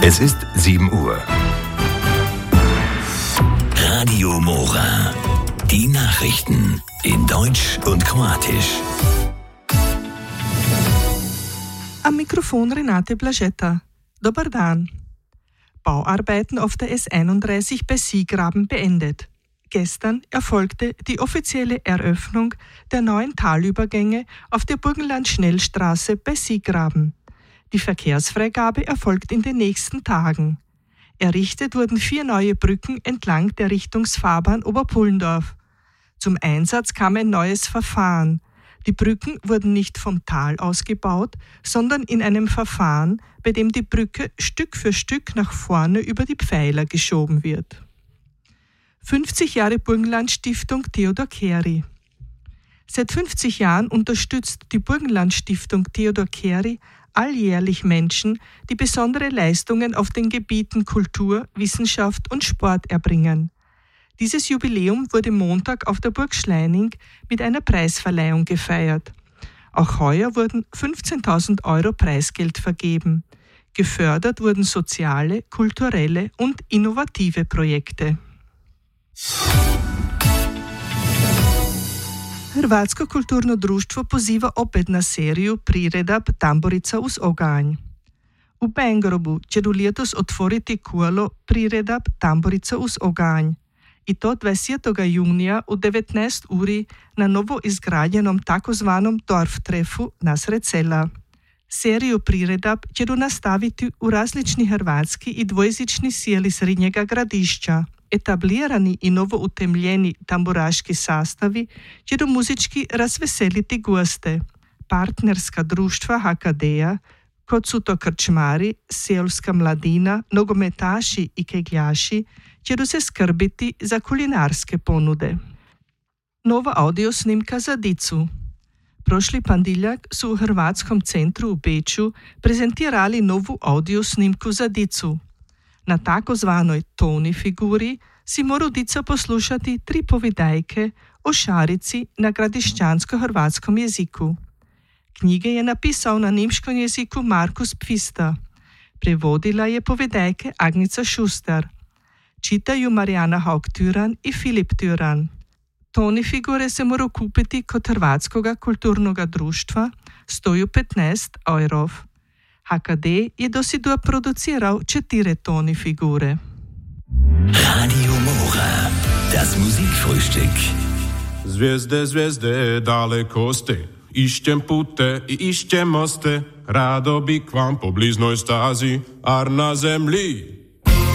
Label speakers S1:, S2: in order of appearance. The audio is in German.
S1: Es ist 7 Uhr.
S2: Radio Mora. Die Nachrichten in Deutsch und Kroatisch.
S3: Am Mikrofon Renate Blažeta. Dobar dan. Bauarbeiten auf der S31 bei Siegraben beendet. Gestern erfolgte die offizielle Eröffnung der neuen Talübergänge auf der Burgenland-Schnellstraße bei Siegraben. Die Verkehrsfreigabe erfolgt in den nächsten Tagen. Errichtet wurden 4 neue Brücken entlang der Richtungsfahrbahn Oberpullendorf. Zum Einsatz kam ein neues Verfahren. Die Brücken wurden nicht vom Tal aus gebaut, sondern in einem Verfahren, bei dem die Brücke Stück für Stück nach vorne über die Pfeiler geschoben wird. 50 Jahre Burgenland-Stiftung Theodor Keri. Seit 50 Jahren unterstützt die Burgenland-Stiftung Theodor Keri alljährlich Menschen, die besondere Leistungen auf den Gebieten Kultur, Wissenschaft und Sport erbringen. Dieses Jubiläum wurde Montag auf der Burg Schleining mit einer Preisverleihung gefeiert. Auch heuer wurden 15.000 € Preisgeld vergeben. Gefördert wurden soziale, kulturelle und innovative Projekte. Hrvatsko kulturno društvo poziva opet na seriju priredab Tamburica uz oganj. U Bengrobu će letos otvoriti kolo priredab Tamburica uz oganj. I to 20. junija u 19 uri na novo izgrađenom takozvanom Dorftrefu nasred sela. Seriju priredab će nastaviti u različni hrvatski i dvojezični sjeli srednjega gradišća. Etablirani i novo utemljeni tamburaški sastavi će muzički razveseliti goste. Partnerska društva HKD-a, kot su to krčmari, seoska mladina, nogometaši i kegljaši, će se skrbiti za kulinarske ponude. Nova audio snimka za dicu. Prošli ponedjeljak su u Hrvatskom centru u Beču prezentirali novu audio snimku za dicu. Na takozvanoj toni figuri si mora dica poslušati 3 povedajke o šarici na gradišćansko-hrvatskom jeziku. Knjige je napisao na nemškom jeziku Markus Pfister. Prevodila je povedajke Agnica Schuster. Čitaju Marijana Haug-Tyran i Filip Tyran. Toni figure se mora kupiti kod Hrvatskoga kulturnoga društva, stoju 15 €. HKD je dosidua producirao 4 toni figure.
S2: Radio Mora. Das Musikfrühstück.
S4: Zvijezde, zvijezde, dalekoste, išćem pute i išćem moste, rado bi k vam po bliznoj stazi, ar na zemlji